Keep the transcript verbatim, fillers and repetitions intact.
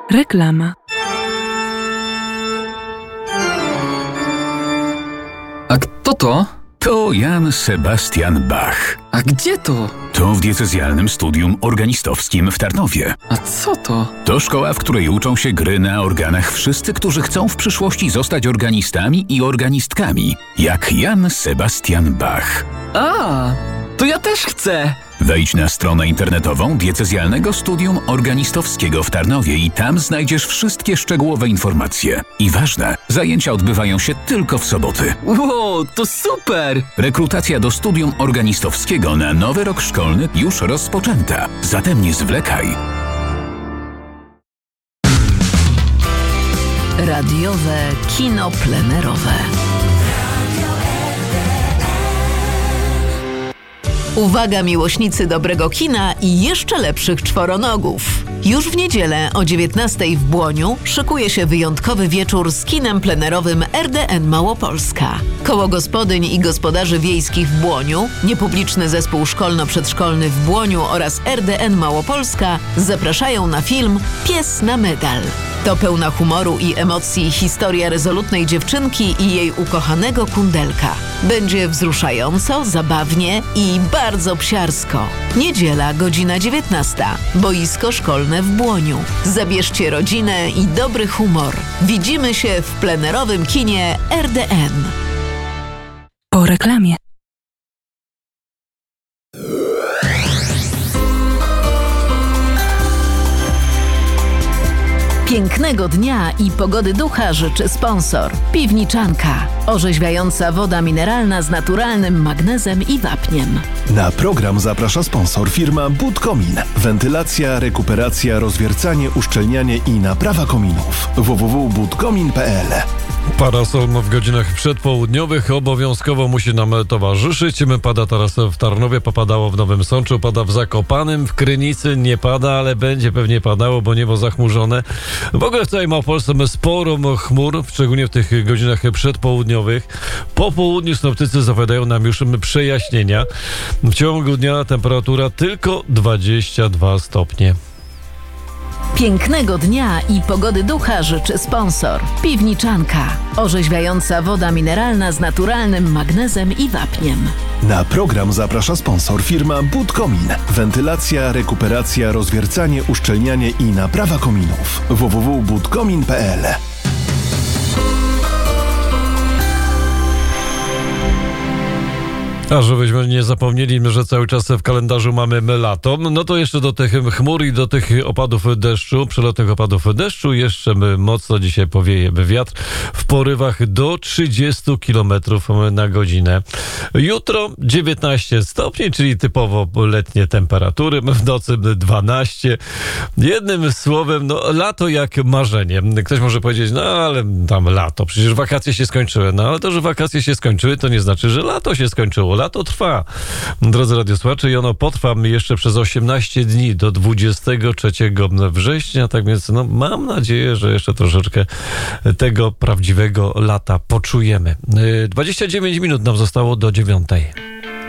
Reklama. A kto to? To Jan Sebastian Bach. A gdzie to? To w diecezjalnym studium organistowskim w Tarnowie. A co to? To szkoła, w której uczą się gry na organach wszyscy, którzy chcą w przyszłości zostać organistami i organistkami, jak Jan Sebastian Bach. A, to ja też chcę! Wejdź na stronę internetową Diecezjalnego Studium Organistowskiego w Tarnowie i tam znajdziesz wszystkie szczegółowe informacje. I ważne, zajęcia odbywają się tylko w soboty. Wow, to super! Rekrutacja do Studium Organistowskiego na nowy rok szkolny już rozpoczęta. Zatem nie zwlekaj. Radiowe kino plenerowe. Uwaga, miłośnicy dobrego kina i jeszcze lepszych czworonogów. Już w niedzielę o dziewiętnastej w Błoniu szykuje się wyjątkowy wieczór z kinem plenerowym R D N Małopolska. Koło Gospodyń i Gospodarzy Wiejskich w Błoniu, Niepubliczny Zespół Szkolno-Przedszkolny w Błoniu oraz R D N Małopolska zapraszają na film Pies na medal. To pełna humoru i emocji historia rezolutnej dziewczynki i jej ukochanego kundelka. Będzie wzruszająco, zabawnie i bardzo psiarsko. Niedziela, godzina dziewiętnasta. Boisko szkolne w Błoniu. Zabierzcie rodzinę i dobry humor. Widzimy się w plenerowym kinie R D N. Po reklamie. Pięknego dnia i pogody ducha życzy sponsor. Piwniczanka. Orzeźwiająca woda mineralna z naturalnym magnezem i wapniem. Na program zaprasza sponsor firma Budkomin. Wentylacja, rekuperacja, rozwiercanie, uszczelnianie i naprawa kominów. w w w kropka budkomin kropka p l. Parasol w godzinach przedpołudniowych obowiązkowo musi nam towarzyszyć. Pada teraz w Tarnowie, popadało w Nowym Sączu, pada w Zakopanem, w Krynicy nie pada, ale będzie pewnie padało, bo niebo zachmurzone. W ogóle w całej Małopolsce mamy sporo chmur, szczególnie w tych godzinach przedpołudniowych. Po południu synoptycy zapowiadają nam już przejaśnienia. W ciągu dnia temperatura tylko dwadzieścia dwa stopnie. Pięknego dnia i pogody ducha życzy sponsor. Piwniczanka. Orzeźwiająca woda mineralna z naturalnym magnezem i wapniem. Na program zaprasza sponsor firma Budkomin. Wentylacja, rekuperacja, rozwiercanie, uszczelnianie i naprawa kominów. w w w kropka budkomin kropka p l. A żebyśmy nie zapomnieli, że cały czas w kalendarzu mamy lato, no to jeszcze do tych chmur i do tych opadów deszczu, przelotnych opadów deszczu jeszcze mocno dzisiaj powieje wiatr w porywach do trzydziestu kilometrów na godzinę. Jutro dziewiętnaście stopni, czyli typowo letnie temperatury, w nocy dwanaście. Jednym słowem, no lato jak marzenie. Ktoś może powiedzieć, no ale tam lato, przecież wakacje się skończyły. No ale to, że wakacje się skończyły, to nie znaczy, że lato się skończyło. Lato trwa, drodzy radiosłuchacze, i ono potrwa jeszcze przez osiemnaście dni do dwudziestego trzeciego września, tak więc no, mam nadzieję, że jeszcze troszeczkę tego prawdziwego lata poczujemy. dwadzieścia dziewięć minut nam zostało do dziewiątej.